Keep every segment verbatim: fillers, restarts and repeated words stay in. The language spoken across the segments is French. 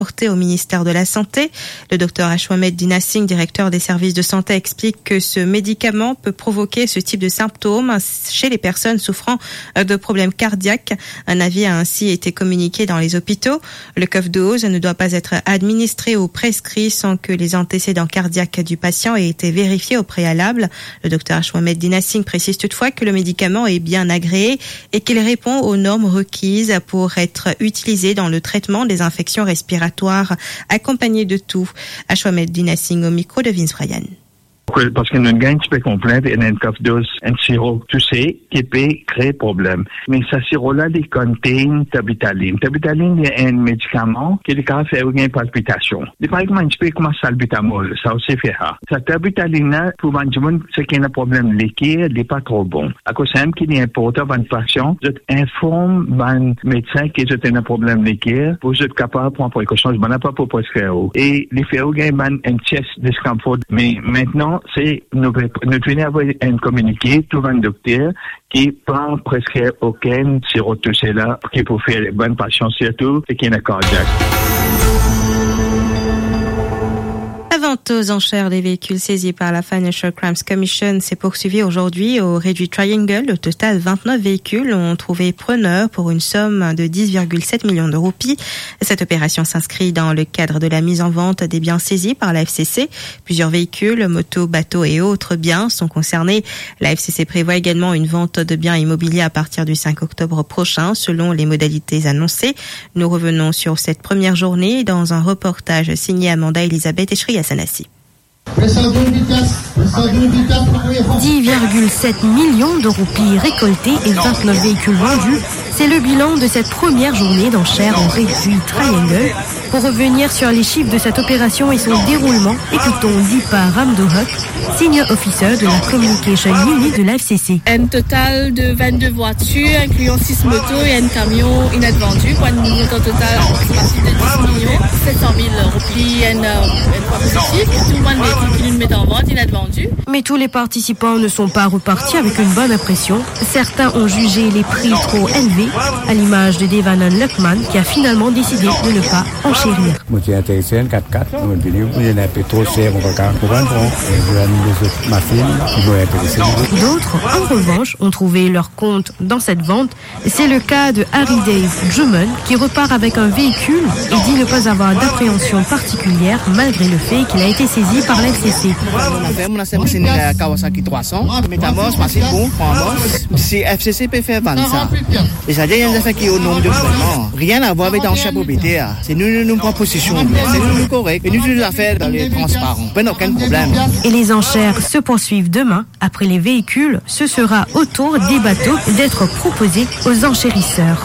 porté au ministère de la Santé. Le docteur Ashwamed Dina Singh, directeur des services de santé, explique que ce médicament peut provoquer ce type de symptômes chez les personnes souffrant de problèmes cardiaques. Un avis a ainsi été communiqué dans les hôpitaux. Le cuff-dose ne doit pas être administré ou prescrit sans que les antécédents cardiaques du patient aient été vérifiés au préalable. Le docteur Ashwamed Dina Singh précise toutefois que le médicament est bien agréé et qu'il répond aux normes requises pour être utilisé dans le traitement des infections respiratoires accompagné de tout. Ashwamed Dina Singh au micro de Vince Ryan. Parce qu'il y a une gagne qui peut comprendre, il y a une cuff-dose, un sirop, tu sais, qui peut créer problème. Mais ce sirop-là, il contient tabitaline. Tabitaline est un médicament qui est capable de faire une palpitation. Par exemple, tu peux commencer à salbutamol, ça aussi fait ça. Cette tabitaline-là, pour les gens, c'est qu'il y a un problème liquide, il n'est pas trop bon. À cause de qu'il est important pour une patient, je informe le médecin qu'il y a un problème liquide pour être capable de prendre précaution, je ne pas pour prescrire. Et les faire un petit discomfort. Mais maintenant, c'est nous venons avoir un communiqué tout un docteur qui prend presque aucun sirop de tout cela qui peut faire les bonnes patients surtout et qui est cardiaque. La vente aux enchères des véhicules saisis par la Financial Crimes Commission s'est poursuivie aujourd'hui au Réduit Triangle. Au total, vingt-neuf véhicules ont trouvé preneur pour une somme de dix virgule sept millions de roupies. Cette opération s'inscrit dans le cadre de la mise en vente des biens saisis par la F C C. Plusieurs véhicules, motos, bateaux et autres biens sont concernés. La F C C prévoit également une vente de biens immobiliers à partir du cinq octobre prochain, selon les modalités annoncées. Nous revenons sur cette première journée dans un reportage signé Amanda Elisabeth et Shriya Sanassi. dix virgule sept millions de roupies récoltées et vingt-neuf véhicules vendus. C'est le bilan de cette première journée d'enchères au Réduit Triangle. Pour revenir sur les chiffres de cette opération et son déroulement, écoutons Deepa Ramdohak, Senior Officer de la Communication Unit de la F C C. Un total de vingt-deux voitures, incluant six motos et un camion inattendu, pour un montant total de dix millions sept cent mille roupies et un poids positif. Tout le monde véhicule qui nous met en vente inattendu. Mais tous les participants ne sont pas repartis avec une bonne impression. Certains ont jugé les prix trop élevés, à l'image de Devanan Luckman, qui a finalement décidé de ne pas enchérir. J'ai intéressé un quatre quatre, il a un peu trop cher, on regarde pour un franc, et ma fille, qui m'a intéressé. D'autres, en revanche, ont trouvé leur compte dans cette vente. C'est le cas de Harry Dave Drummond, qui repart avec un véhicule et dit ne pas avoir d'appréhension particulière, malgré le fait qu'il a été saisi par la F C C. C'est une Kawasaki trois cents, métamorphe, c'est bon, c'est F C C peut faire vendre ça. Et ça dit, il y a des affaires qui ont au nombre de vraiment. Rien à voir avec l'enchère propriétaire. C'est nous, nous, nous prenons position. C'est nous, nous correct. Et nous, nous affaires dans les transparents. Pas aucun problème. Et les enchères se poursuivent demain. Après les véhicules, ce sera au tour des bateaux d'être proposés aux enchérisseurs.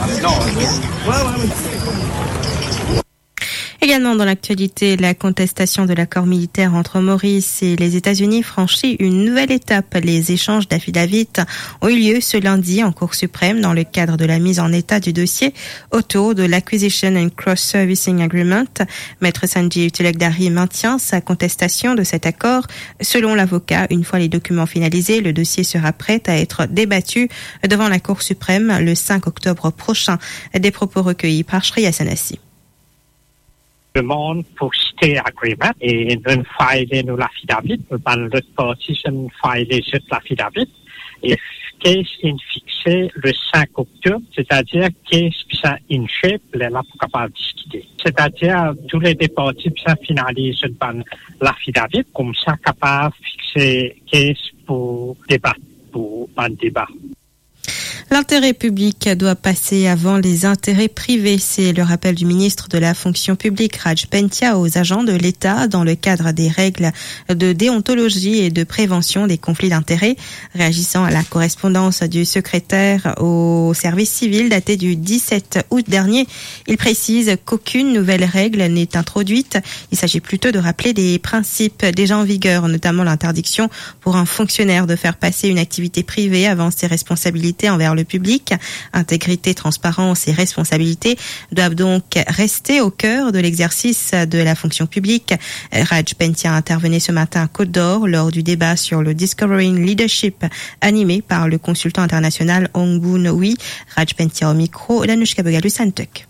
Également dans l'actualité, la contestation de l'accord militaire entre Maurice et les États-Unis franchit une nouvelle étape. Les échanges d'affidavits ont eu lieu ce lundi en Cour suprême dans le cadre de la mise en état du dossier autour de l'Acquisition and Cross-Servicing Agreement. Maître Sanjay Tulakdari maintient sa contestation de cet accord. Selon l'avocat, une fois les documents finalisés, le dossier sera prêt à être débattu devant la Cour suprême le cinq octobre prochain. Des propos recueillis par Shriya Sanassi. Demande pour stay agreement et nous filer nous l'affidavit, nous par l'autre partie, nous filer juste l'affidavit et case est fixé le cinq octobre, c'est-à-dire case puis ça in shape, là pour capable discuter. C'est-à-dire tous les deux parties puis ça finalise par l'affidavit, comme ça capable fixer case pour débat, pour un débat. L'intérêt public doit passer avant les intérêts privés. C'est le rappel du ministre de la fonction publique, Raj Pentia, aux agents de l'État dans le cadre des règles de déontologie et de prévention des conflits d'intérêts. Réagissant à la correspondance du secrétaire au service civil datée du dix-sept août dernier, il précise qu'aucune nouvelle règle n'est introduite. Il s'agit plutôt de rappeler des principes déjà en vigueur, notamment l'interdiction pour un fonctionnaire de faire passer une activité privée avant ses responsabilités envers le public. Intégrité, transparence et responsabilité doivent donc rester au cœur de l'exercice de la fonction publique. Raj Pentia intervenait ce matin à Côte d'Or lors du débat sur le Discovering Leadership animé par le consultant international Ongbu Noui. Raj Pentia au micro, Danushka Begalu Santuk.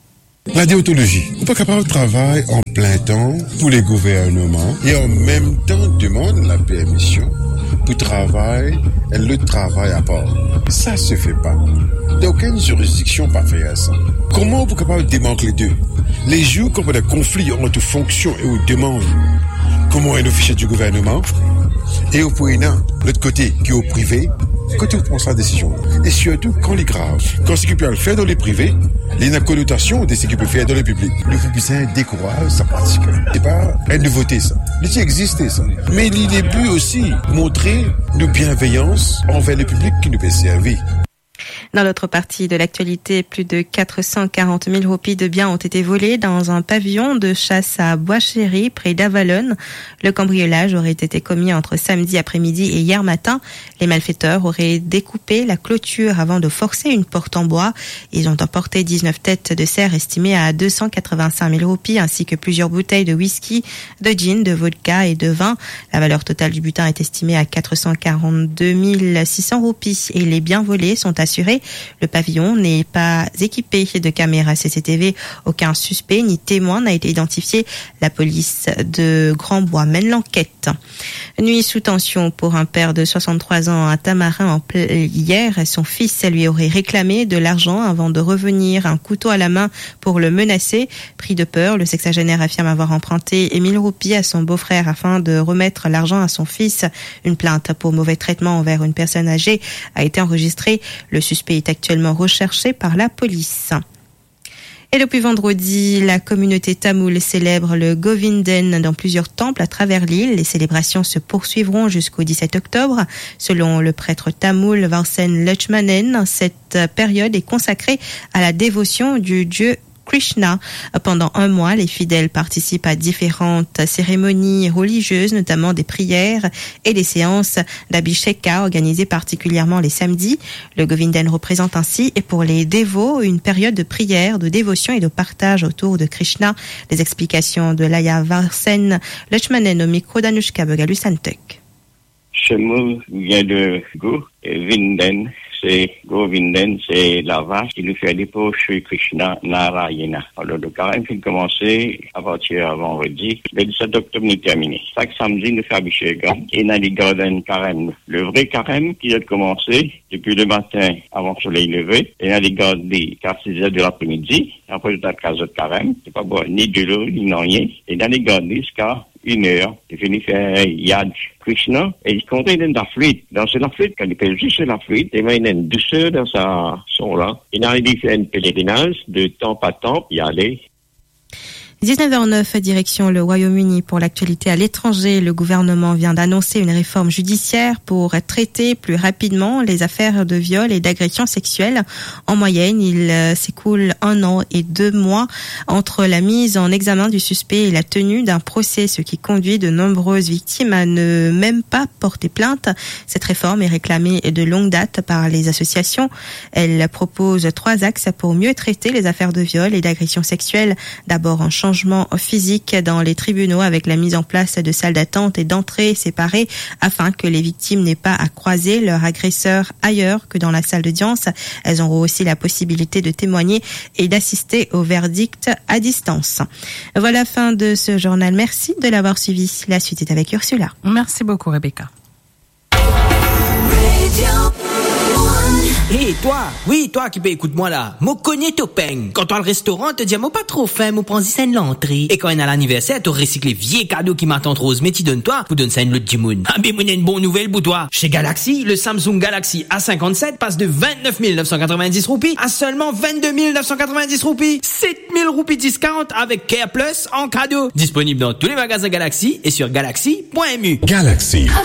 La déontologie. On n'est pas capable de travailler en plein temps pour les gouvernements et en même temps demande la permission pour travailler et le travail à part. Ça se fait pas. D'aucune juridiction pas faire ça. Comment on est capable de démanteler les deux? Les jours qu'on a des conflits entre fonctions et aux demandes, comment est le fichier du gouvernement et au point de l'autre côté qui est au privé, quand on prend sa décision. Et surtout quand il est grave. Quand ce qu'il peut le faire dans les privés, il y a une connotation de ce qu'il peut faire dans le public. Le publicien décourage sa pratique. C'est pas une nouveauté ça. Il existe ça. Mais il est pu aussi montrer de bienveillance envers le public qui nous peut servir. Dans l'autre partie de l'actualité, plus de quatre cent quarante mille roupies de biens ont été volés dans un pavillon de chasse à Bois-Chéry, près d'Avallon. Le cambriolage aurait été commis entre samedi après-midi et hier matin. Les malfaiteurs auraient découpé la clôture avant de forcer une porte en bois. Ils ont emporté dix-neuf têtes de cerf estimées à deux cent quatre-vingt-cinq mille roupies, ainsi que plusieurs bouteilles de whisky, de gin, de vodka et de vin. La valeur totale du butin est estimée à quatre cent quarante-deux mille six cents roupies et les biens volés sont assurés. Le pavillon n'est pas équipé de caméras C C T V. Aucun suspect ni témoin n'a été identifié. La police de Grand-Bois mène l'enquête. Nuit sous tension pour un père de soixante-trois ans à Tamarin en plein hier. Son fils lui aurait réclamé de l'argent avant de revenir, un couteau à la main pour le menacer. Pris de peur, le sexagénaire affirme avoir emprunté mille roupies à son beau-frère afin de remettre l'argent à son fils. Une plainte pour mauvais traitement envers une personne âgée a été enregistrée. Le suspect est actuellement recherché par la police. Et depuis vendredi, la communauté tamoule célèbre le Govinden dans plusieurs temples à travers l'île. Les célébrations se poursuivront jusqu'au dix-sept octobre. Selon le prêtre tamoul Varsen Lachmanen, cette période est consacrée à la dévotion du dieu Krishna. Pendant un mois, les fidèles participent à différentes cérémonies religieuses, notamment des prières et des séances d'Abhisheka organisées particulièrement les samedis. Le Govinden représente ainsi, et pour les dévots, une période de prière, de dévotion et de partage autour de Krishna. Les explications de Laya Varsen Lachmanen au micro d'Anushka Bogalusantek. Ce mot vient de Go, Vinden. C'est Govinden, c'est la vache qui nous fait dépôt chez Krishna Narayana. Alors, le carême qui a commencé à partir de vendredi, le dix-sept octobre nous terminé. Chaque samedi, nous faisons Abhisheka et nous avons carême. Le vrai carême qui a commencé depuis le matin avant le soleil levé, et nous avons gardé qu'à six heures de l'après-midi, après le quatre heures de carême, c'est pas boire ni de l'eau, ni rien, et nous avons gardé jusqu'à une heure, il finit faire Yad Krishna, et il comptait dans la flûte. Dans la flûte, quand il fait juste la flûte, il y a une douceur dans sa son-là. Il a fait un pèlerinage de temple à temple, y aller. dix-neuf heures neuf, direction le Royaume-Uni pour l'actualité à l'étranger. Le gouvernement vient d'annoncer une réforme judiciaire pour traiter plus rapidement les affaires de viol et d'agression sexuelle. En moyenne, il s'écoule un an et deux mois entre la mise en examen du suspect et la tenue d'un procès, ce qui conduit de nombreuses victimes à ne même pas porter plainte. Cette réforme est réclamée de longue date par les associations. Elle propose trois axes pour mieux traiter les affaires de viol et d'agression sexuelle. D'abord, un changement physique dans les tribunaux avec la mise en place de salles d'attente et d'entrée séparées afin que les victimes n'aient pas à croiser leur agresseur ailleurs que dans la salle d'audience. Elles auront aussi la possibilité de témoigner et d'assister au verdict à distance. Voilà la fin de ce journal. Merci de l'avoir suivi. La suite est avec Ursula. Merci beaucoup, Rebecca. Hé, hey, toi, oui, toi qui peux écoute-moi là, moi connais ton peigne. Quand toi le restaurant te dit, moi pas trop faim, moi prends ça l'entrée. Et quand on a l'anniversaire, tu recycles les vieux cadeaux qui m'attendent rose, mais tu donnes toi, pour donner ça une l'autre dimoun. Ah, mais moi, une bonne nouvelle pour toi. Chez Galaxy, le Samsung Galaxy A cinquante-sept passe de vingt-neuf mille neuf cent quatre-vingt-dix roupies à seulement vingt-deux mille neuf cent quatre-vingt-dix roupies. sept mille roupies discount avec Care Plus en cadeau. Disponible dans tous les magasins Galaxy et sur galaxy point m u. Galaxy.